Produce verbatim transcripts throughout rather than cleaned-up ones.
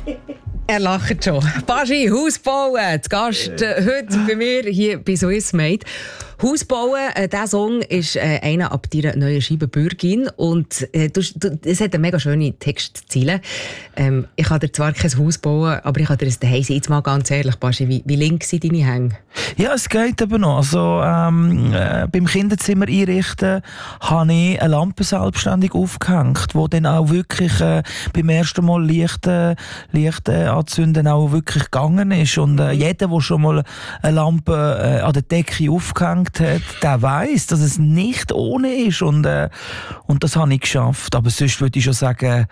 Er lacht schon. Baschi, Haus bauen. Zu Gast äh, heute bei mir hier bei Swissmade. Haus bauen, äh, dieser Song ist äh, einer ab deiner neuen Scheibe «Bürgin». Und äh, du, du, es hat eine mega schöne Textziele. Ähm, ich kann dir zwar kein Haus bauen, aber ich kann dir das daheim sein. Jetzt mal ganz ehrlich, Baschi, wie, wie links sind deine Hänge? Ja, es geht eben noch. Also, ähm, äh, beim Kinderzimmer einrichten habe ich eine Lampe selbstständig aufgehängt, die dann auch wirklich äh, beim ersten Mal Licht, äh, Licht äh, anzünden auch wirklich gegangen ist. Und äh, jeder, der schon mal eine Lampe äh, an der Decke aufgehängt hat, der weiss, dass es nicht ohne ist. Und, äh, und das habe ich geschafft. Aber sonst würde ich schon sagen,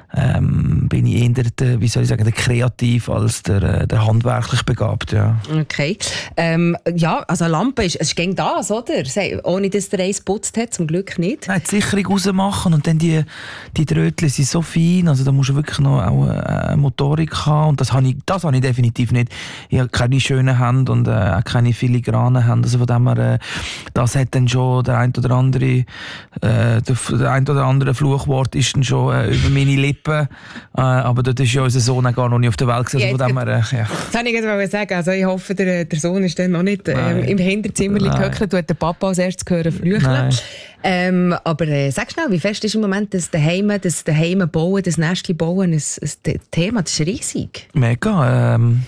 ähm, bin ich eher der, wie soll ich sagen, der kreativ als der, der handwerklich begabt, ja. Okay. Ähm, ja, also eine Lampe ist, es ist gegen das, oder? Ohne dass der eins geputzt hat, zum Glück nicht. Nein, die Sicherung rausmachen und dann die, die Drötchen sind so fein, also da musst du wirklich noch auch eine Motorik haben und das habe ich, das habe ich definitiv nicht. Ich habe keine schönen Hände und äh, auch keine filigranen Hände, also von dem her, äh, das hat dann schon der ein oder andere, äh, der, der ein oder andere Fluchwort ist dann schon äh, über meine Lippen. Äh, aber dort ist ja unser Sohn gar noch nicht auf der Welt gewesen. Ja, Also von dem her, äh, ja. Das wollte ich gerade sagen. Also ich hoffe, der, der Sohn ist dann noch nicht ähm, im Hinterzimmer gehöckelt, tut der Papa als erstes hören flücheln. Ähm, aber äh, sag schnell, wie fest ist im Moment das Daheim, das Daheim bauen, das Nestchen bauen, ein, ein Thema, das ist riesig. Mega. Ähm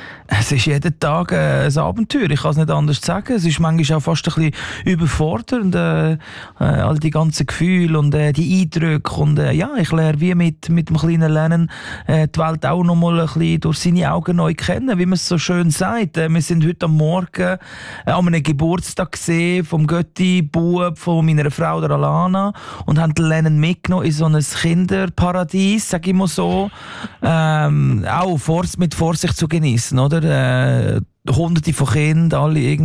Es ist jeden Tag äh, ein Abenteuer, ich kann es nicht anders sagen. Es ist manchmal auch fast ein bisschen überfordernd, äh, äh, all die ganzen Gefühle und äh, die Eindrücke. Und äh, ja, ich lerne wie mit, mit dem kleinen Lernen äh, die Welt auch noch mal ein bisschen durch seine Augen neu kennen, wie man es so schön sagt. Äh, wir sind heute am Morgen äh, an einem Geburtstag gesehen vom Götti-Bub von meiner Frau, der Alana, und haben den Lernen mitgenommen in so ein Kinderparadies, sag ich mal so. Ähm, auch vor, mit Vorsicht zu genießen, oder? Äh, Hunderte von Kindern, alle irgendwie